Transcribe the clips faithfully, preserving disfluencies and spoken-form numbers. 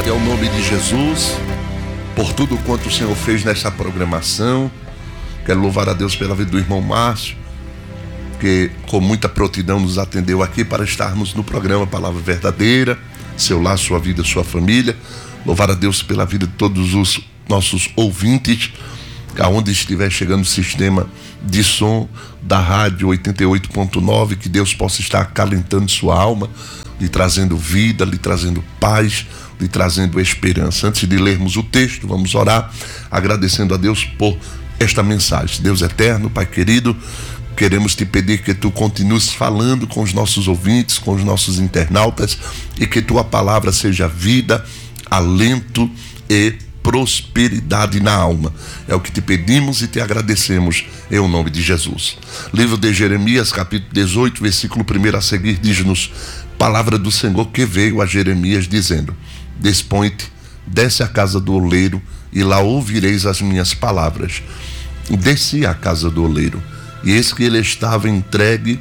Glória ao nome de Jesus, por tudo quanto o Senhor fez nessa programação. Quero louvar a Deus pela vida do irmão Márcio, que com muita prontidão nos atendeu aqui para estarmos no programa Palavra Verdadeira, seu lar, sua vida, sua família. Louvar a Deus pela vida de todos os nossos ouvintes, aonde estiver chegando o sistema de som da rádio oitenta e oito ponto nove, que Deus possa estar acalentando sua alma, lhe trazendo vida, lhe trazendo paz, lhe trazendo esperança. Antes de lermos o texto, vamos orar, agradecendo a Deus por esta mensagem. Deus eterno, Pai querido, queremos te pedir que tu continues falando com os nossos ouvintes, com os nossos internautas, e que tua palavra seja vida, alento e prosperidade na alma. É o que te pedimos e te agradecemos em o nome de Jesus. Livro de Jeremias, capítulo dezoito, versículo um a seguir, diz-nos: palavra do Senhor que veio a Jeremias dizendo: Desponte, desce à casa do oleiro e lá ouvireis as minhas palavras. Desci à casa do oleiro, e eis que ele estava entregue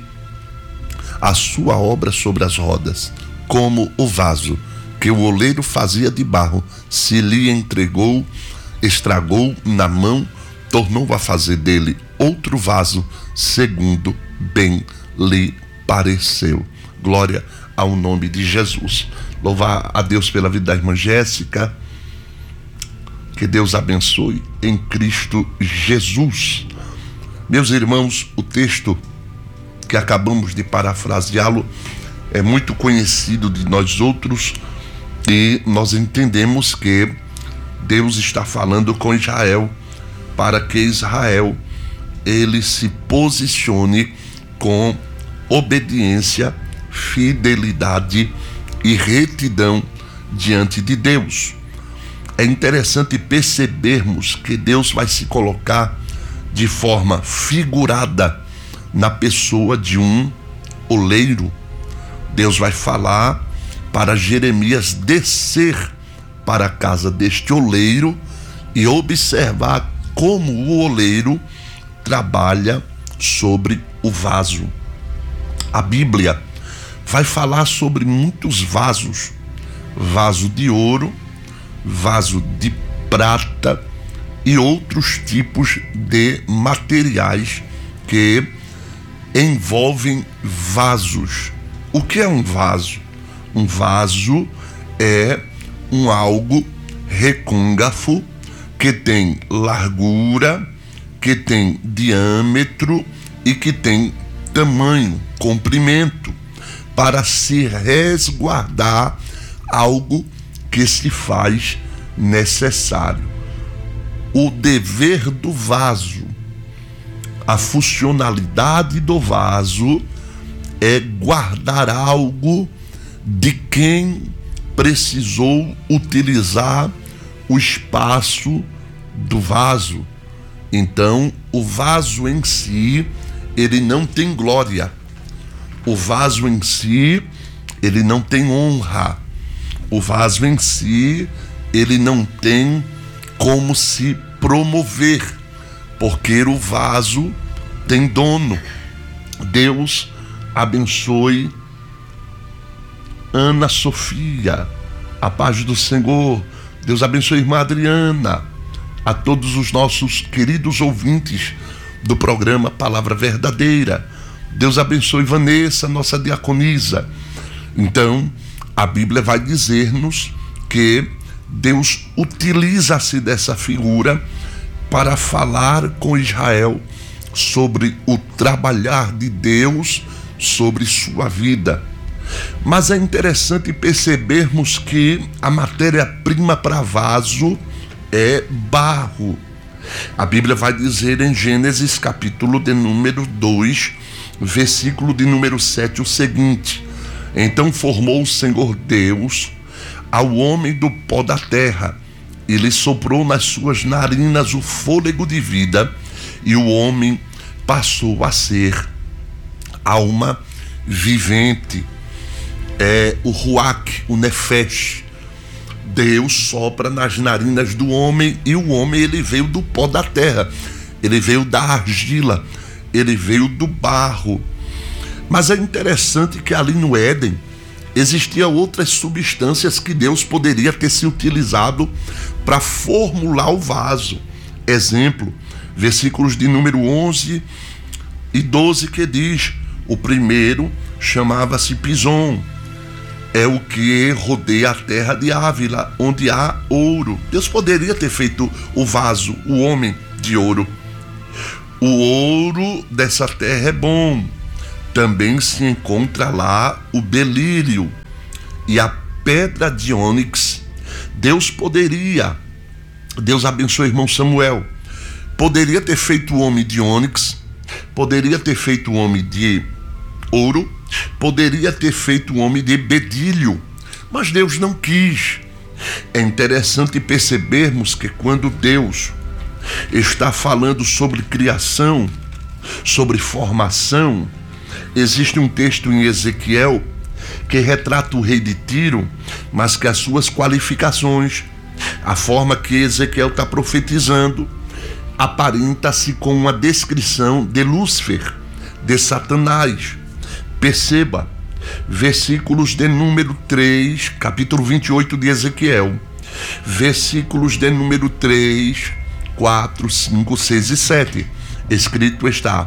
à sua obra sobre as rodas, como o vaso que o oleiro fazia de barro se lhe entregou, estragou na mão, tornou a fazer dele outro vaso, segundo bem lhe pareceu. Glória ao nome de Jesus. Louvar a Deus pela vida da irmã Jéssica. Que Deus abençoe em Cristo Jesus. Meus irmãos, o texto que acabamos de parafraseá-lo é muito conhecido de nós outros, e nós entendemos que Deus está falando com Israel para que Israel ele se posicione com obediência, fidelidade e retidão diante de Deus. É interessante percebermos que Deus vai se colocar de forma figurada na pessoa de um oleiro. Deus vai falar para Jeremias descer para a casa deste oleiro e observar como o oleiro trabalha sobre o vaso. A Bíblia vai falar sobre muitos vasos: vaso de ouro, vaso de prata e outros tipos de materiais que envolvem vasos. O que é um vaso? Um vaso é um algo recôncavo que tem largura, que tem diâmetro e que tem tamanho, comprimento, para se resguardar algo que se faz necessário. O dever do vaso, a funcionalidade do vaso é guardar algo de quem precisou utilizar o espaço do vaso. Então, o vaso em si, ele não tem glória. O vaso em si, ele não tem honra. O vaso em si, ele não tem como se promover, porque o vaso tem dono. Deus abençoe Ana Sofia, a paz do Senhor. Deus abençoe a irmã Adriana, a todos os nossos queridos ouvintes do programa Palavra Verdadeira. Deus abençoe Vanessa, nossa diaconisa. Então, a Bíblia vai dizer-nos que Deus utiliza-se dessa figura para falar com Israel sobre o trabalhar de Deus sobre sua vida. Mas é interessante percebermos que a matéria-prima para vaso é barro. A Bíblia vai dizer em Gênesis capítulo de número dois, versículo de número sete, o seguinte: Então formou o Senhor Deus ao homem do pó da terra, e lhe soprou nas suas narinas o fôlego de vida, e o homem passou a ser alma vivente. É o ruach, o nefesh. Deus sopra nas narinas do homem, e o homem ele veio do pó da terra, ele veio da argila, ele veio do barro. Mas é interessante que ali no Éden existiam outras substâncias que Deus poderia ter se utilizado para formular o vaso. Exemplo, versículos de número onze e doze, que diz: o primeiro chamava-se Pison, é o que rodeia a terra de Ávila, onde há ouro. Deus poderia ter feito o vaso, o homem, de ouro. O ouro dessa terra é bom. Também se encontra lá o belírio e a pedra de ônix. Deus poderia, Deus abençoe o irmão Samuel, poderia ter feito o homem de ônix, poderia ter feito o homem de ouro, poderia ter feito o homem de bedílio, mas Deus não quis. É interessante percebermos que quando Deus está falando sobre criação, sobre formação, existe um texto em Ezequiel que retrata o rei de Tiro, mas que as suas qualificações, a forma que Ezequiel está profetizando, aparenta-se com uma descrição de Lúcifer, de Satanás. Perceba, versículos de número três, capítulo vinte e oito de Ezequiel, versículos de número três, quatro, cinco, seis e sete, escrito está: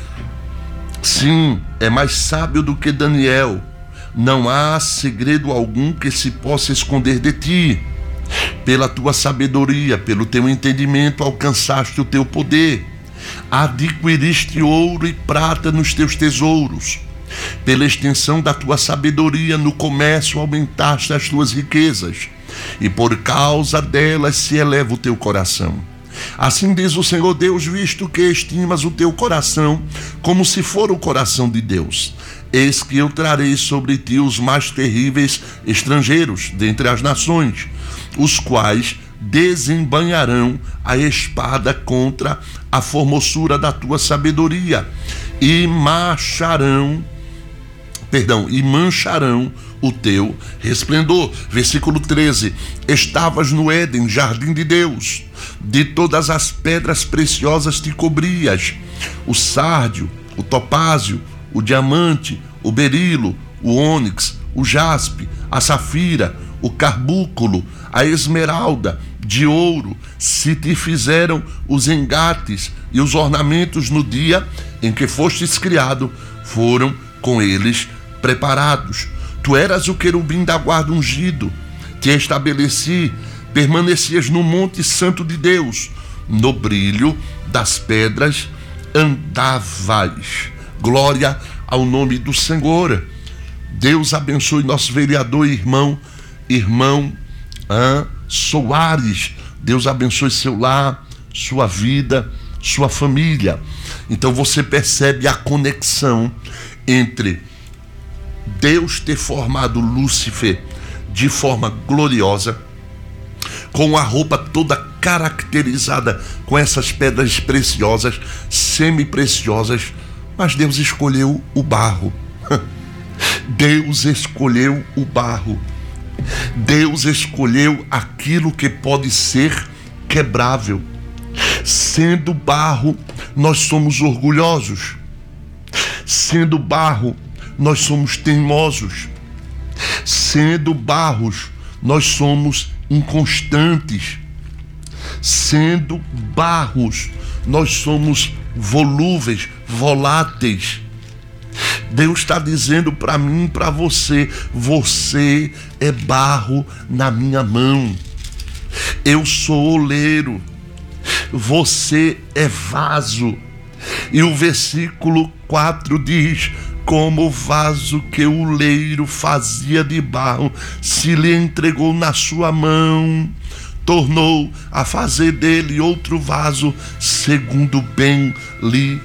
sim, é mais sábio do que Daniel, não há segredo algum que se possa esconder de ti. Pela tua sabedoria, pelo teu entendimento, alcançaste o teu poder, adquiriste ouro e prata nos teus tesouros. Pela extensão da tua sabedoria no comércio aumentaste as tuas riquezas, e por causa delas se eleva o teu coração. Assim diz o Senhor Deus, visto que estimas o teu coração como se for o coração de Deus, eis que eu trarei sobre ti os mais terríveis estrangeiros dentre as nações, os quais desembanharão a espada contra a formosura da tua sabedoria e marcharão, perdão, e mancharão o teu resplendor. Versículo treze: estavas no Éden, jardim de Deus, de todas as pedras preciosas te cobrias, o sárdio, o topázio, o diamante, o berilo, o ônix, o jaspe, a safira, o carbúnculo, a esmeralda, de ouro, se te fizeram os engates e os ornamentos no dia em que fostes criado, foram com eles preparados. Tu eras o querubim da guarda ungido, te estabeleci, permanecias no monte santo de Deus, no brilho das pedras andavas. Glória ao nome do Senhor. Deus abençoe nosso vereador e irmão, irmão ah, Soares. Deus abençoe seu lar, sua vida, sua família. Então você percebe a conexão entre Deus ter formado Lúcifer de forma gloriosa, com a roupa toda caracterizada com essas pedras preciosas, semi-preciosas, mas Deus escolheu o barro. Deus escolheu o barro. Deus escolheu aquilo que pode ser quebrável. Sendo barro, nós somos orgulhosos. Sendo barro, nós somos teimosos. Sendo barros, nós somos inconstantes. Sendo barros, nós somos volúveis, voláteis. Deus está dizendo para mim, para você: você é barro na minha mão. Eu sou oleiro, você é vaso. E o versículo quatro diz: como o vaso que o oleiro fazia de barro se lhe entregou na sua mão, tornou a fazer dele outro vaso, segundo bem lhe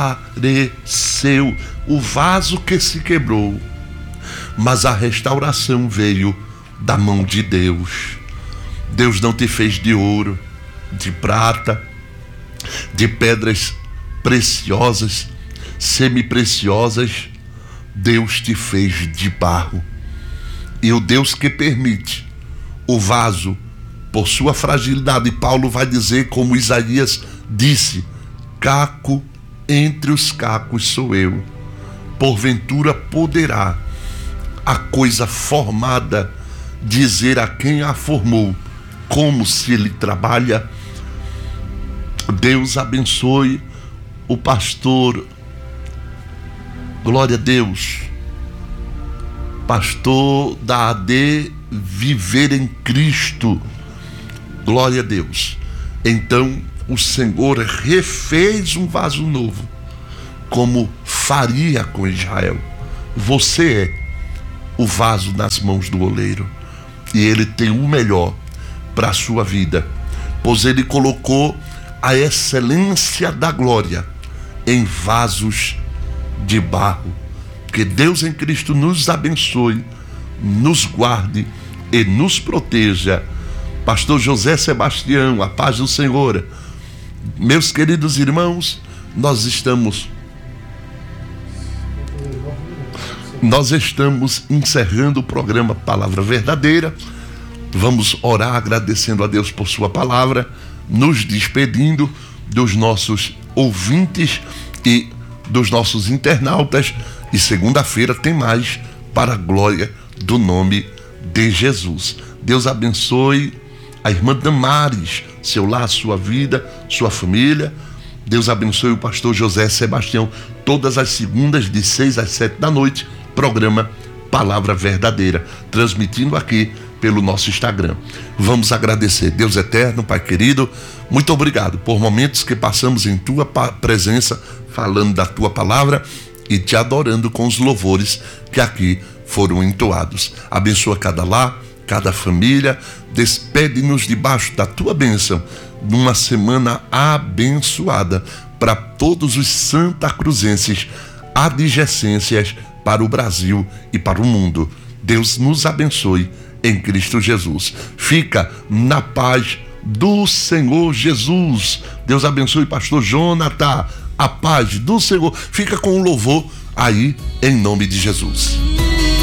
pareceu. O vaso que se quebrou, mas a restauração veio da mão de Deus. Deus não te fez de ouro, de prata, de pedras preciosas, semi-preciosas. Deus te fez de barro. E o Deus que permite o vaso, por sua fragilidade, Paulo vai dizer, como Isaías disse: caco entre os cacos sou eu. Porventura poderá a coisa formada, dizer a quem a formou como se ele trabalha. Deus abençoe o pastor, glória a Deus, pastor da A D Viver em Cristo, glória a Deus. Então o Senhor refez um vaso novo, como faria com Israel. Você é o vaso nas mãos do oleiro, e ele tem o melhor para a sua vida, pois ele colocou a excelência da glória em vasos de barro. Que Deus em Cristo nos abençoe, nos guarde e nos proteja. Pastor José Sebastião, a paz do Senhor. Meus queridos irmãos, nós estamos nós estamos encerrando o programa Palavra Verdadeira. Vamos orar agradecendo a Deus por sua palavra, nos despedindo dos nossos ouvintes e dos nossos internautas. E segunda-feira tem mais, para a glória do nome de Jesus. Deus abençoe a irmã Damares, seu lar, sua vida, sua família. Deus abençoe o pastor José Sebastião, todas as segundas de seis às sete da noite, programa Palavra Verdadeira, transmitindo aqui pelo nosso Instagram. Vamos agradecer. Deus eterno, Pai querido, muito obrigado por momentos que passamos em Tua presença, falando da Tua palavra e Te adorando com os louvores que aqui foram entoados. Abençoa cada lar, cada família, despede-nos debaixo da Tua bênção, numa semana abençoada para todos os santacruzenses, adjacências para o Brasil e para o mundo. Deus nos abençoe em Cristo Jesus. Fica na paz do Senhor Jesus. Deus abençoe pastor Jonathan, a paz do Senhor. Fica com o louvor aí em nome de Jesus.